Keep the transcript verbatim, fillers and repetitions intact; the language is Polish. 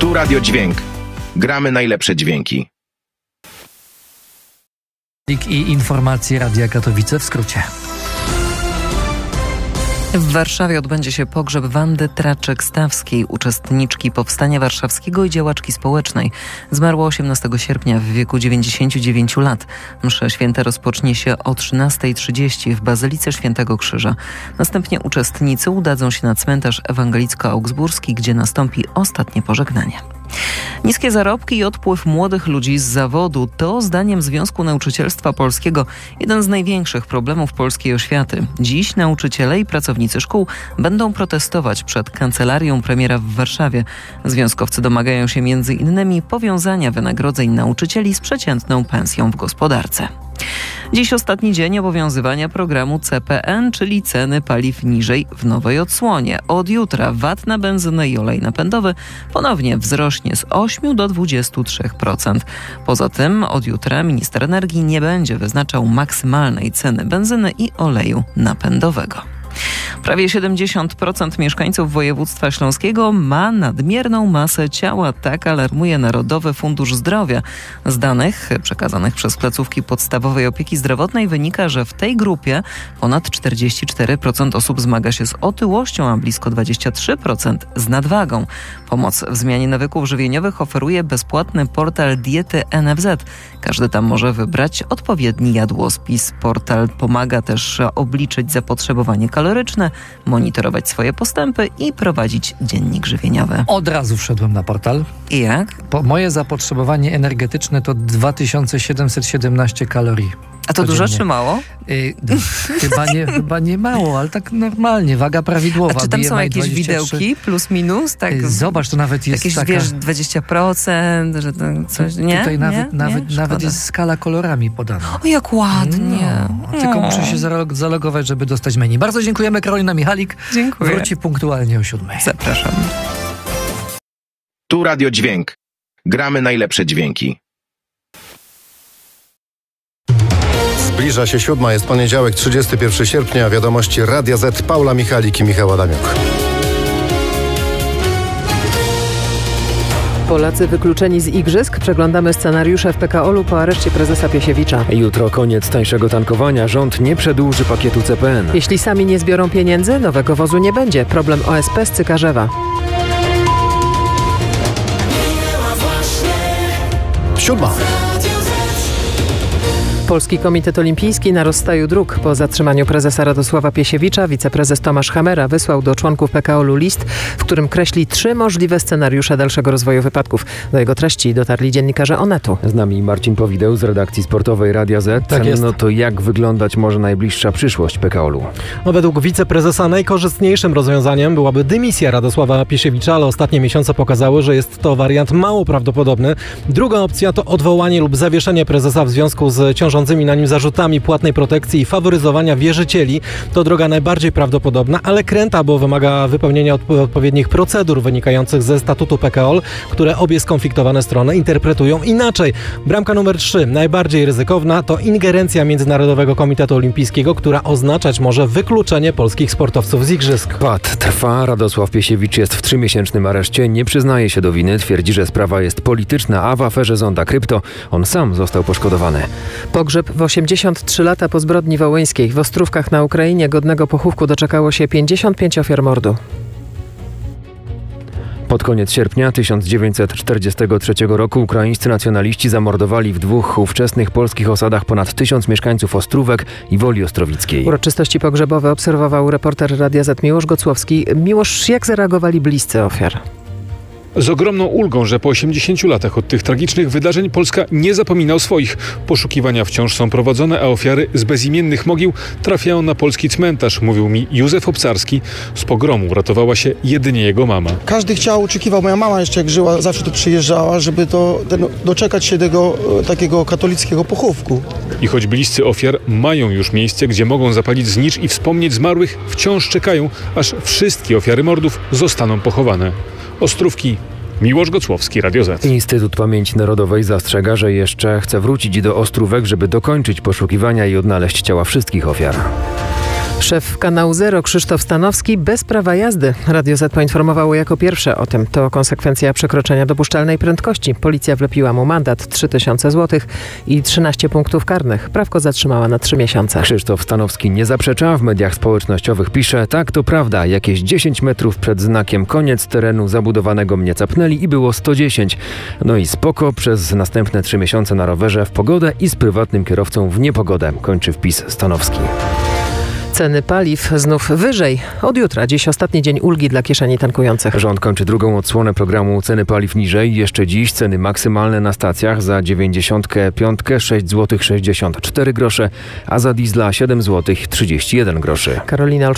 Tu Radio Dźwięk. Gramy najlepsze dźwięki. I informacje Radia Katowice w skrócie. W Warszawie odbędzie się pogrzeb Wandy Traczek-Stawskiej, uczestniczki Powstania Warszawskiego i działaczki społecznej. Zmarła osiemnastego sierpnia w wieku dziewięćdziesięciu dziewięciu lat. Msza święta rozpocznie się o trzynastej trzydzieści w Bazylice Świętego Krzyża. Następnie uczestnicy udadzą się na cmentarz ewangelicko-augsburski, gdzie nastąpi ostatnie pożegnanie. Niskie zarobki i odpływ młodych ludzi z zawodu to, zdaniem Związku Nauczycielstwa Polskiego, jeden z największych problemów polskiej oświaty. Dziś nauczyciele i pracownicy szkół będą protestować przed kancelarią premiera w Warszawie. Związkowcy domagają się między innymi powiązania wynagrodzeń nauczycieli z przeciętną pensją w gospodarce. Dziś ostatni dzień obowiązywania programu C P N, czyli ceny paliw niżej w nowej odsłonie. Od jutra V A T na benzynę i olej napędowy ponownie wzrośnie z ośmiu do dwudziestu trzech procent. Poza tym od jutra minister energii nie będzie wyznaczał maksymalnej ceny benzyny i oleju napędowego. Prawie siedemdziesiąt procent mieszkańców województwa śląskiego ma nadmierną masę ciała, tak alarmuje Narodowy Fundusz Zdrowia. Z danych przekazanych przez placówki podstawowej opieki zdrowotnej wynika, że w tej grupie ponad czterdzieści cztery procent osób zmaga się z otyłością, a blisko dwadzieścia trzy procent z nadwagą. Pomoc w zmianie nawyków żywieniowych oferuje bezpłatny portal Diety N F Z. Każdy tam może wybrać odpowiedni jadłospis. Portal pomaga też obliczyć zapotrzebowanie kaloryczne, monitorować swoje postępy i prowadzić dziennik żywieniowy. Od razu wszedłem na portal. I jak? Po, moje zapotrzebowanie energetyczne to dwa tysiące siedemset siedemnaście kalorii. A to codziennie. Dużo czy mało? Y, chyba, nie, chyba nie mało, ale tak normalnie, waga prawidłowa. A czy tam są jakieś dwadzieścia trzy widełki, plus minus? Tak, y, Zobacz, to nawet jest jakieś, taka... wiesz, dwadzieścia procent, że to coś... Nie? Tutaj nawet, nie? nawet, nie? nawet jest skala kolorami podana. O, jak ładnie. No, tylko no. muszę się zalogować, żeby dostać menu. Bardzo dziękujemy. Karolina Michalik. Dziękuję. Wróci punktualnie o siódmej. Zapraszam. Tu Radio Dźwięk. Gramy najlepsze dźwięki. Zbliża się siódma, jest poniedziałek, trzydziestego pierwszego sierpnia. Wiadomości Radia Z, Paula Michalik i Michał Adamiuk. Polacy wykluczeni z igrzysk. Przeglądamy scenariusze w P K O-lu po areszcie prezesa Piesiewicza. Jutro koniec tańszego tankowania. Rząd nie przedłuży pakietu C P N. Jeśli sami nie zbiorą pieniędzy, nowego wozu nie będzie. Problem O S P z Cykarzewa. Siódma. Polski Komitet Olimpijski na rozstaju dróg. Po zatrzymaniu prezesa Radosława Piesiewicza wiceprezes Tomasz Hamera wysłał do członków P K O-lu list, w którym kreśli trzy możliwe scenariusze dalszego rozwoju wypadków. Do jego treści dotarli dziennikarze Onetu. Z nami Marcin Powideł z redakcji sportowej Radia Z. Tak jest. No to jak wyglądać może najbliższa przyszłość P K O-lu? No, według wiceprezesa najkorzystniejszym rozwiązaniem byłaby dymisja Radosława Piesiewicza, ale ostatnie miesiące pokazały, że jest to wariant mało prawdopodobny. Druga opcja to odwołanie lub zawieszenie prezesa w związku z ciążącymi na nim zarzutami płatnej protekcji i faworyzowania wierzycieli. To droga najbardziej prawdopodobna, ale kręta, bo wymaga wypełnienia odpo- odpowiednich procedur wynikających ze statutu P K O L, które obie skonfliktowane strony interpretują inaczej. Bramka numer trzy, najbardziej ryzykowna, to ingerencja Międzynarodowego Komitetu Olimpijskiego, która oznaczać może wykluczenie polskich sportowców z igrzysk. Pad trwa. Radosław Piesiewicz jest w trzymiesięcznym areszcie. Nie przyznaje się do winy. Twierdzi, że sprawa jest polityczna, a w aferze Zonda Krypto on sam został poszkodowany. Pogrzeb w osiemdziesiąt trzy lata po zbrodni wołyńskiej. W Ostrówkach na Ukrainie godnego pochówku doczekało się pięćdziesiąt pięć ofiar mordu. Pod koniec sierpnia tysiąc dziewięćset czterdziestego trzeciego roku ukraińscy nacjonaliści zamordowali w dwóch ówczesnych polskich osadach ponad tysiąc mieszkańców Ostrówek i Woli Ostrowickiej. Uroczystości pogrzebowe obserwował reporter Radia Z Miłosz Gocłowski. Miłosz, jak zareagowali bliscy ofiar? Z ogromną ulgą, że po osiemdziesięciu latach od tych tragicznych wydarzeń Polska nie zapomina o swoich. Poszukiwania wciąż są prowadzone, a ofiary z bezimiennych mogił trafiają na polski cmentarz, mówił mi Józef Obcarski. Z pogromu ratowała się jedynie jego mama. Każdy chciał, oczekiwał, moja mama jeszcze jak żyła, zawsze tu przyjeżdżała, żeby to, ten, doczekać się tego takiego katolickiego pochówku. I choć bliscy ofiar mają już miejsce, gdzie mogą zapalić znicz i wspomnieć zmarłych, wciąż czekają, aż wszystkie ofiary mordów zostaną pochowane. Ostrówki, Miłosz Gocłowski, Radio Z. Instytut Pamięci Narodowej zastrzega, że jeszcze chce wrócić do Ostrówek, żeby dokończyć poszukiwania i odnaleźć ciała wszystkich ofiar. Szef Kanału Zero Krzysztof Stanowski bez prawa jazdy. Radio Z poinformowało jako pierwsze o tym. To konsekwencja przekroczenia dopuszczalnej prędkości. Policja wlepiła mu mandat trzy tysiące złotych i trzynaście punktów karnych. Prawko zatrzymała na trzy miesiące. Krzysztof Stanowski nie zaprzecza. W mediach społecznościowych pisze: tak, to prawda, jakieś dziesięć metrów przed znakiem koniec terenu zabudowanego mnie capnęli i było sto dziesięć. No i spoko, przez następne trzy miesiące na rowerze w pogodę i z prywatnym kierowcą w niepogodę, kończy wpis Stanowski. Ceny paliw znów wyżej. Od jutra, dziś ostatni dzień ulgi dla kieszeni tankujących. Rząd kończy drugą odsłonę programu Ceny paliw niżej. Jeszcze dziś ceny maksymalne na stacjach: za dziewięćdziesiątkę piątkę sześć złotych sześćdziesiąt cztery grosze, a za diesla siedem złotych trzydzieści jeden groszy. Karolina